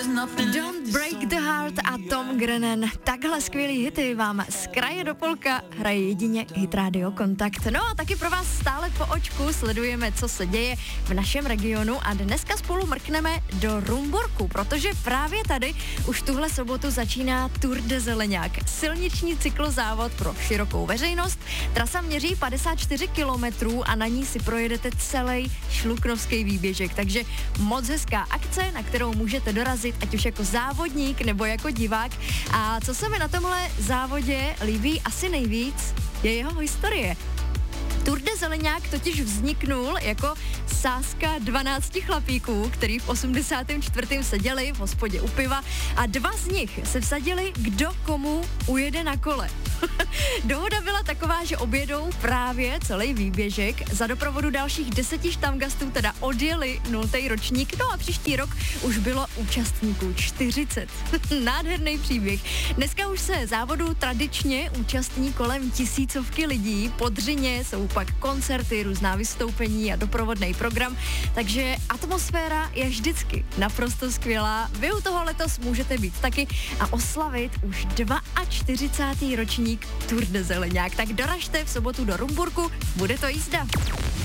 Don't Break the Heart a Tom Grennan. Takhle skvělý hity vám z kraje do polka hraje jedině Hit Radio Kontakt. No a taky pro vás stále po očku sledujeme, co se děje v našem regionu a dneska spolu mrkneme do Rumburku, protože právě tady už tuhle sobotu začíná Tour de Zeleňák. Silniční cyklozávod pro širokou veřejnost. Trasa měří 54 kilometrů a na ní si projedete celý šluknovský výběžek, takže moc hezká akce, na kterou můžete dorazit, ať už jako závodník nebo jako divák. A co se mi na tomhle závodě líbí asi nejvíc, je jeho historie. Tour de Zeleňák totiž vzniknul jako sázka 12 chlapíků, který v 84. seděli v hospodě u piva a dva z nich se vsadili, kdo komu ujede na kole. Dohoda byla taková, že objedou právě celý výběžek, za doprovodu dalších 10 štamgastů teda odjeli 0. ročník, no a příští rok už bylo účastníků 40. Nádherný příběh. Dneska už se závodu tradičně účastní kolem 1000 lidí, po dřině jsou pak koncerty, různá vystoupení a doprovodný program, takže atmosféra je vždycky naprosto skvělá. Vy u toho letos můžete být taky a oslavit už 42. ročník Tour de Zeleňák. Tak doražte v sobotu do Rumburku, bude to jízda.